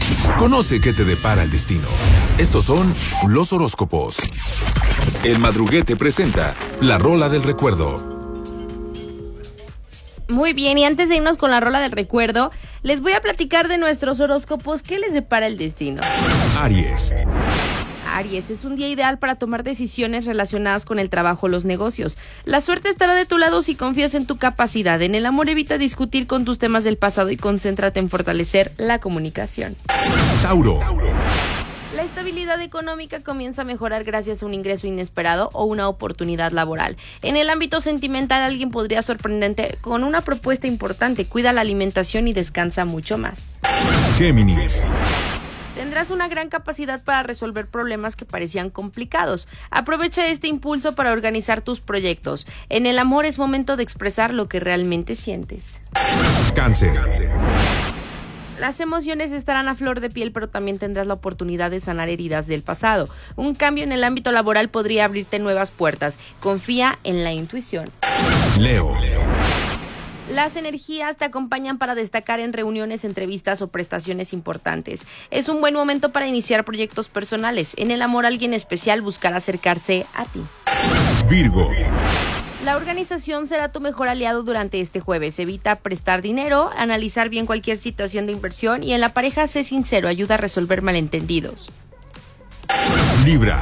Conoce qué te depara el destino. Estos son los horóscopos. El Madruguete presenta la Rola del Recuerdo. Muy bien, y antes de irnos con la Rola del Recuerdo, les voy a platicar de nuestros horóscopos. ¿Qué les depara el destino? Aries. Aries, es un día ideal para tomar decisiones relacionadas con el trabajo o los negocios. La suerte estará de tu lado si confías en tu capacidad. En el amor, evita discutir con tus temas del pasado y concéntrate en fortalecer la comunicación. Tauro. La estabilidad económica comienza a mejorar gracias a un ingreso inesperado o una oportunidad laboral. En el ámbito sentimental, alguien podría sorprenderte con una propuesta importante. Cuida la alimentación y descansa mucho más. Géminis. Tendrás una gran capacidad para resolver problemas que parecían complicados. Aprovecha este impulso para organizar tus proyectos. En el amor es momento de expresar lo que realmente sientes. Cáncer. Las emociones estarán a flor de piel, pero también tendrás la oportunidad de sanar heridas del pasado. Un cambio en el ámbito laboral podría abrirte nuevas puertas. Confía en la intuición. Leo. Las energías te acompañan para destacar en reuniones, entrevistas o prestaciones importantes. Es un buen momento para iniciar proyectos personales. En el amor, alguien especial buscará acercarse a ti. Virgo. La organización será tu mejor aliado durante este jueves. Evita prestar dinero, analizar bien cualquier situación de inversión y en la pareja sé sincero, ayuda a resolver malentendidos. Libra.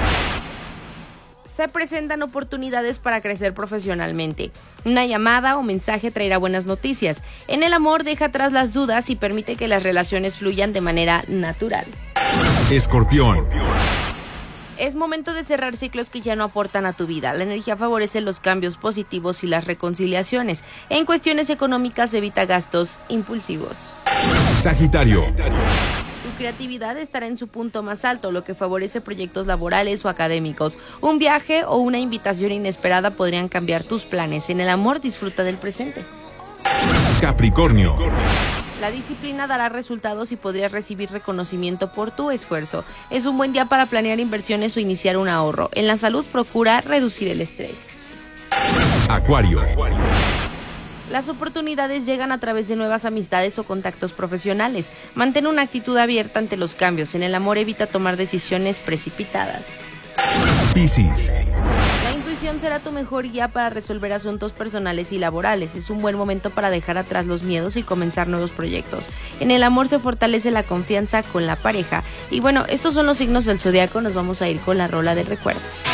Se presentan oportunidades para crecer profesionalmente. Una llamada o mensaje traerá buenas noticias. En el amor, deja atrás las dudas y permite que las relaciones fluyan de manera natural. Escorpión. Es momento de cerrar ciclos que ya no aportan a tu vida. La energía favorece los cambios positivos y las reconciliaciones. En cuestiones económicas, evita gastos impulsivos. Sagitario. Tu creatividad estará en su punto más alto, lo que favorece proyectos laborales o académicos. Un viaje o una invitación inesperada podrían cambiar tus planes. En el amor, disfruta del presente. Capricornio. La disciplina dará resultados y podrías recibir reconocimiento por tu esfuerzo. Es un buen día para planear inversiones o iniciar un ahorro. En la salud, procura reducir el estrés. Acuario. Las oportunidades llegan a través de nuevas amistades o contactos profesionales. Mantén una actitud abierta ante los cambios. En el amor, evita tomar decisiones precipitadas. Piscis. La intuición será tu mejor guía para resolver asuntos personales y laborales. Es un buen momento para dejar atrás los miedos y comenzar nuevos proyectos. En el amor se fortalece la confianza con la pareja. Y bueno, estos son los signos del zodiaco. Nos vamos a ir con la Rola del Recuerdo.